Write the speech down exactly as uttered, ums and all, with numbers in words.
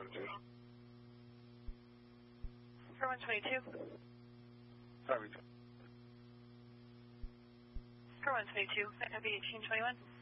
For one twenty-two. Sorry. For one twenty-two, that would be eighteen twenty-one.